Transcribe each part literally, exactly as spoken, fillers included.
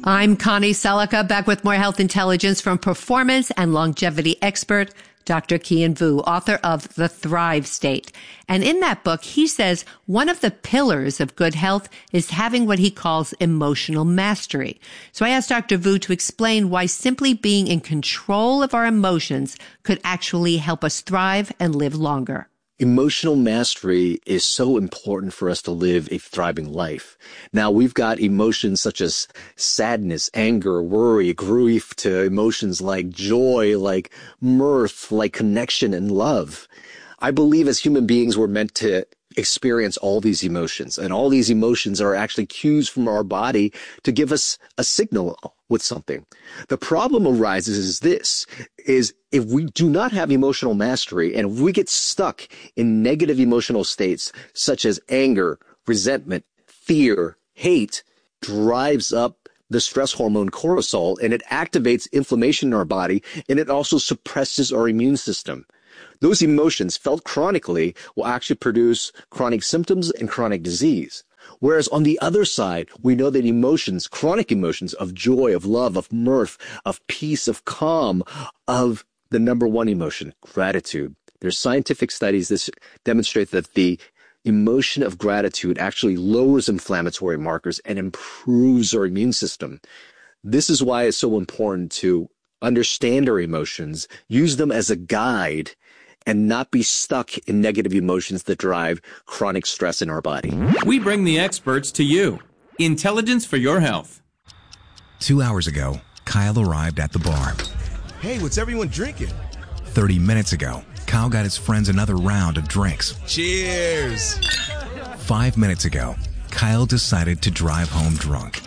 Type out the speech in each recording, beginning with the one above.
I'm Connie Selica, back with more health intelligence from performance and longevity expert, Doctor Kian Vu, author of The Thrive State. And in that book, he says one of the pillars of good health is having what he calls emotional mastery. So I asked Doctor Vu to explain why simply being in control of our emotions could actually help us thrive and live longer. Emotional mastery is so important for us to live a thriving life. Now, we've got emotions such as sadness, anger, worry, grief, to emotions like joy, like mirth, like connection and love. I believe as human beings, we're meant to experience all these emotions, and all these emotions are actually cues from our body to give us a signal with something. The problem arises is this, is if we do not have emotional mastery and if we get stuck in negative emotional states such as anger, resentment, fear, hate, drives up the stress hormone cortisol, and it activates inflammation in our body, and it also suppresses our immune system. Those emotions felt chronically will actually produce chronic symptoms and chronic disease. Whereas on the other side, we know that emotions, chronic emotions of joy, of love, of mirth, of peace, of calm, of the number one emotion, gratitude. There's scientific studies that demonstrate that the emotion of gratitude actually lowers inflammatory markers and improves our immune system. This is why it's so important to understand our emotions, use them as a guide, and not be stuck in negative emotions that drive chronic stress in our body. We bring the experts to you. Intelligence for your health. Two hours ago, Kyle arrived at the bar. Hey, what's everyone drinking? Thirty minutes ago, Kyle got his friends another round of drinks. Cheers! Five minutes ago, Kyle decided to drive home drunk.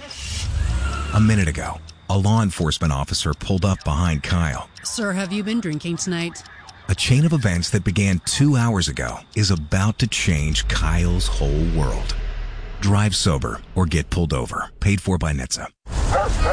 A minute ago, a law enforcement officer pulled up behind Kyle. Sir, have you been drinking tonight? A chain of events that began two hours ago is about to change Kyle's whole world. Drive sober or get pulled over. Paid for by N H T S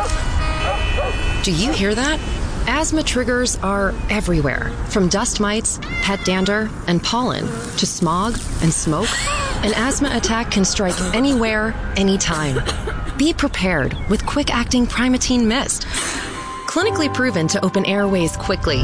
A. Do you hear that? Asthma triggers are everywhere, from dust mites, pet dander, and pollen, to smog and smoke. An asthma attack can strike anywhere, anytime. Be prepared with quick-acting Primatene Mist. Clinically proven to open airways quickly.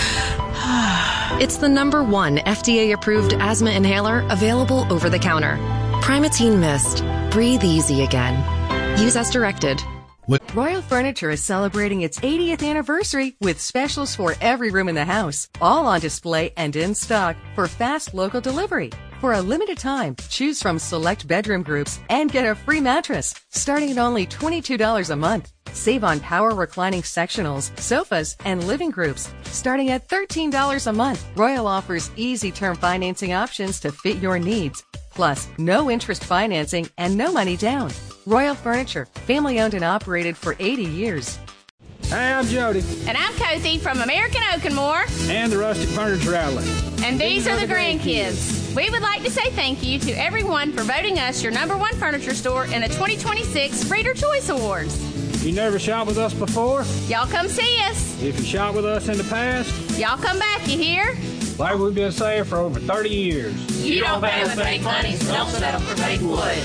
It's the number one F D A-approved asthma inhaler available over the counter. Primatene Mist. Breathe easy again. Use as directed. Royal Furniture is celebrating its eightieth anniversary with specials for every room in the house, all on display and in stock for fast local delivery. For a limited time, choose from select bedroom groups and get a free mattress, starting at only twenty-two dollars a month. Save on power reclining sectionals, sofas, and living groups, starting at thirteen dollars a month. Royal offers easy term financing options to fit your needs. Plus, no interest financing and no money down. Royal Furniture, family owned and operated for eighty years. Hey, I'm Jody. And I'm Cozy from American Oak and More. And the Rustic Furniture Outlet. And these, these are, are the grandkids. grandkids. We would like to say thank you to everyone for voting us your number one furniture store in the twenty twenty-six Reader Choice Awards. You never shopped with us before? Y'all come see us. If you shopped with us in the past? Y'all come back, you hear? Like we've been saying for over thirty years. You, you don't pay with fake money, so don't settle for fake wood.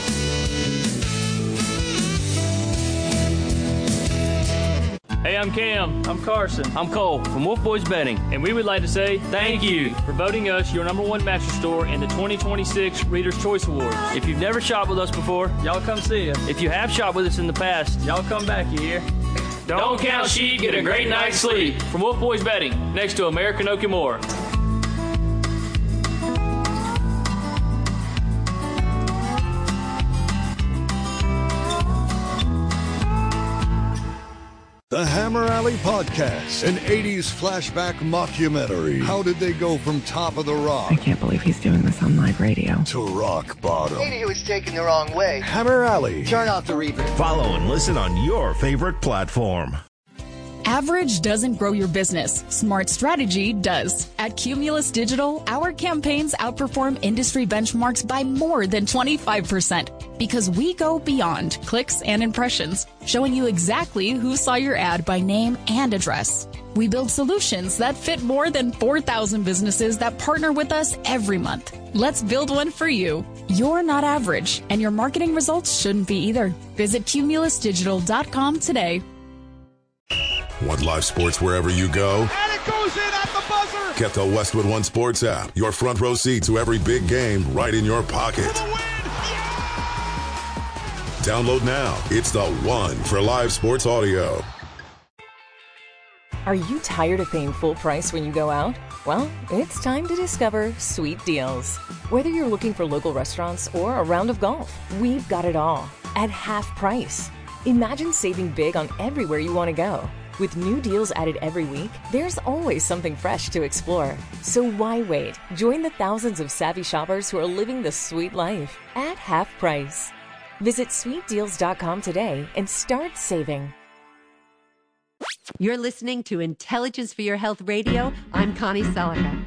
Hey, I'm Cam. I'm Carson. I'm Cole from Wolf Boys Bedding, and we would like to say thank you for voting us your number one mattress store in the twenty twenty-six Reader's Choice Awards. If you've never shopped with us before, y'all come see us. If you have shopped with us in the past, y'all come back, you hear? Don't, Don't count sheep, get a great night's sleep. From Wolf Boys Bedding, next to American Oak and More. The Hammer Alley Podcast, an eighties flashback mockumentary. How did they go from top of the rock? I can't believe he's doing this on live radio. To rock bottom. Maybe he was taken the wrong way. Hammer Alley. Turn off the reverb. Follow and listen on your favorite platform. Average doesn't grow your business. Smart strategy does. At Cumulus Digital, our campaigns outperform industry benchmarks by more than twenty-five percent because we go beyond clicks and impressions, showing you exactly who saw your ad by name and address. We build solutions that fit more than four thousand businesses that partner with us every month. Let's build one for you. You're not average, and your marketing results shouldn't be either. Visit cumulus digital dot com today. Want live sports wherever you go? And it goes in at the buzzer! Get the Westwood One Sports app. Your front row seat to every big game right in your pocket. For the win! Yeah! Download now. It's the one for live sports audio. Are you tired of paying full price when you go out? Well, it's time to discover Sweet Deals. Whether you're looking for local restaurants or a round of golf, we've got it all at half price. Imagine saving big on everywhere you want to go. With new deals added every week, there's always something fresh to explore. So why wait? Join the thousands of savvy shoppers who are living the sweet life at half price. Visit sweet deals dot com today and start saving. You're listening to Intelligence for Your Health Radio. I'm Connie Selica.